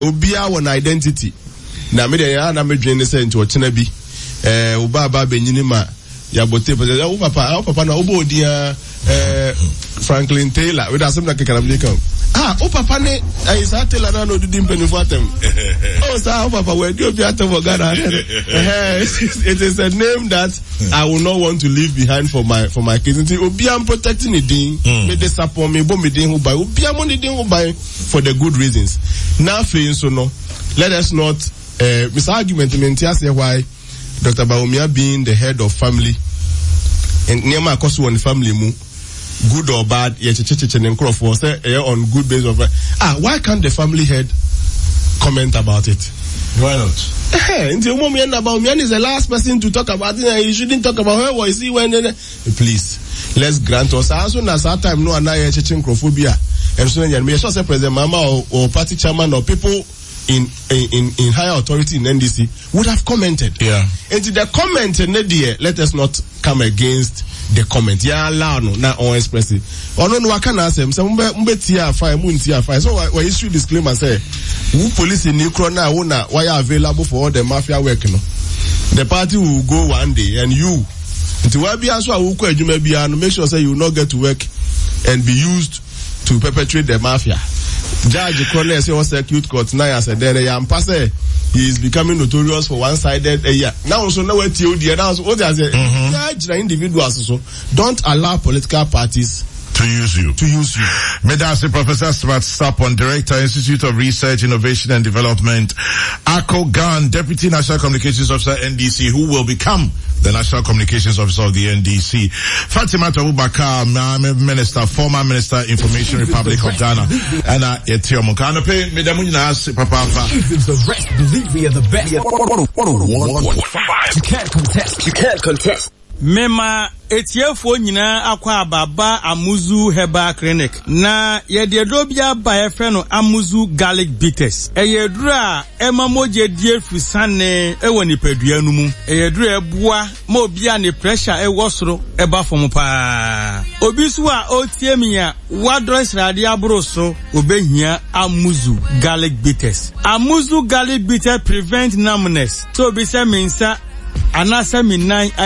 obia won identity na me de ya na me dwen ne se nti o chena bi oba ba benyini ma ya bote o papa na obo odia Franklin Taylor we da sem na kekara bi kan o papa ne Isa Taylor na no didi mpenifo atem o papa we do bi atem for Ghana it is a name that I will not want to leave behind for my kids. Obi am protecting the din me dey support me bo me din who buy obi am the din who buy for the good reasons. Now feeling so no, let us not this argument say why Dr. Bawumia being the head of family and Nema Kosu on the family mu good or bad say on good basis of why can't the family head comment about it? Why not? Until Bawumia is the last person to talk about it. He shouldn't talk about her. Is he when? Please, let's grant us as soon as our time no anaya chichinchrophobia. And so you say President Mama or party chairman or people in higher authority in NDC would have commented. Yeah. And the comment let us not come against the comment. Yeah, allow no na on express it. Or no wakana say mbe tia fire mun tia fire. So why issue disclaimer say who police in Nikro na why are available for all the mafia work no. The party will go one day and you until why be aso awuko adwuma bia no make sure say you will not get to work and be used to perpetrate the mafia. Judge Cornell say was acute court now as a day and pass he is becoming notorious for one-sided now so now what you do now what I say judge individuals so don't allow political parties to use you. Medasi Professor Smart Sapon, Director, Institute of Research, Innovation and Development, Ako Gan, Deputy National Communications Officer, NDC, who will become the National Communications Officer of the NDC. Fatima Abubakar, Minister, former Minister, Information Republic of Ghana, and Etio Mukano Pay, Medamunas, Papa. The rest, believe me, are the best. 101.5. You can't contest. Mema etiefo nyina akwa ababa Amuzu Herbal Clinic na yededro bia ba efre no Amuzu Garlic Bitters eyedura ema moje die fusane ewo nipadua nu mu eyedura eboa ma obia ne pressure ewo soro eba fom pa obi so a otiemia wadro srade abroso obehia Amuzu Garlic Bitters. Amuzu Garlic Bitters prevent numbness so be say mensa anasa mi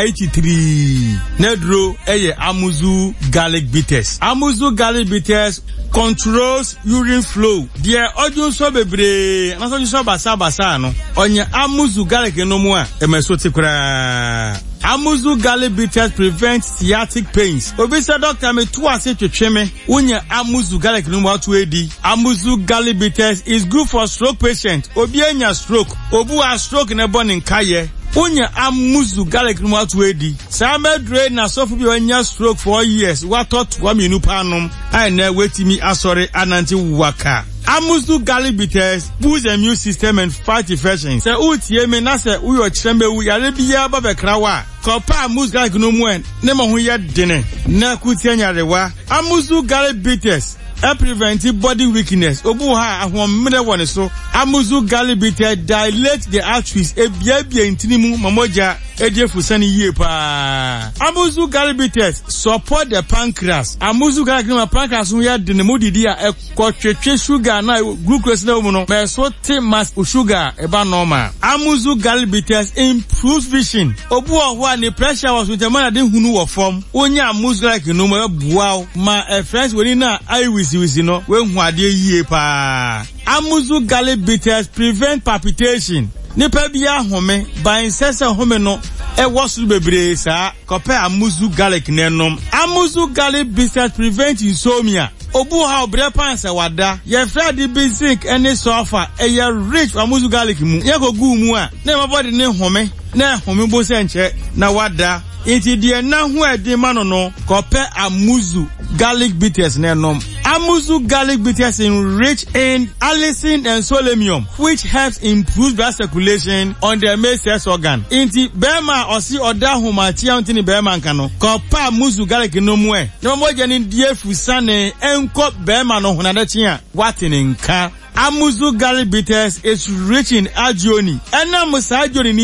983 nedro eye Amuzu Garlic Bitters. Amuzu Garlic Bitters controls urine flow. Dear audio so bebre anasa so basa no onye Amuzu Garlic no mu a emesote kura. Amuzu Garlic Bitters prevents sciatic pains. Obi say doctor me to ase twetwe me unya Amuzu Garlic no mu atu edi. Amuzu Garlic Bitters is good for stroke patient. Obi anya stroke, obu a stroke na born nkaye. Unya Amuzu Garlic no atu edi. Sama dre na sofu bi anya stroke for years. What thought wa minu panom ai na wetimi asore ananti waka. Amuzu Garlic Bitters boosts the immune system and fight infections. Se utie me na se uyo chembe u yare bia ba bekrawa. Kopa Amuzu Garlic no mu en ne mo ho ye dene na kutie nyarewa. Amuzu Garlic Bitters prevent body weakness. Obu ha ahomre woni so. Amuzu Garlic Bitters dilate the arteries ebia intinimu mamoja ejefusani yie pa. Amuzu Garlic Bitters support the pancreas. Amuzu Garlic no pancreas no ya de ne modidi a ekotwetwe sugar na glucose na mu no me so te mass sugar eba normal. Amuzu Garlic Bitters improves vision. Obu ho a ne pressure was with the man de hunu wo form. Onya Amuzu Garlic no ma bua ma friends woni na eye wisi no we hu ade yie pa. Amuzu Garlic Bitters prevent palpitation. Nipa bia home by incessant home no wasu bebre sa kope Amuzu Garlic nenom. Amuzu Garlic Bitters prevent insomnia. Obu ha obre pansa wada ye frade basic any sulfur ye rich Amuzu Garlic mu ye go gu mu a na my body ne home na home bo se nche na wada inti die na hu edi ma no kope Amuzu Garlic Bitters nenom. Amuzu Garlic Bitters rich in allicin and selenium, which helps improve blood circulation on the male sex organ. Inti bema osi oda humati antini bema nkano. Kopa Amuzu Garlic no mu e. No mo jeni die fusane enko bema no hunadachia watini nka. Amuzu Garlic Bitters is rich in agioni. Ena musa agioni ninti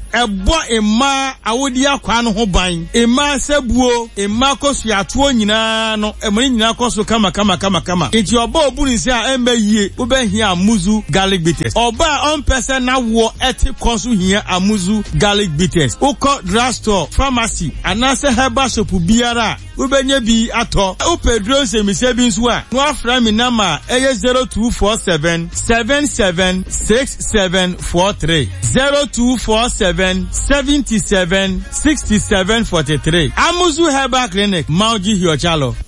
ɛbɔ emma awodi akwa no ho ban emma sebuo emma kosu atoɔ nyinaa no emma nyinaa kosu kama enti oba obuni nse a emba yie wobɛhia amuzu garlic bitters oba on person na wo eti kosu hia amuzu garlic bitters ukọ drugstore pharmacy anase herbal shop biara wobɛnya bi atɔ upedro nsemise bi nso a no afra mi nama eye 0247 776743 0247 776743 Amuzu Herbal Clinic Mauji Hiochalo.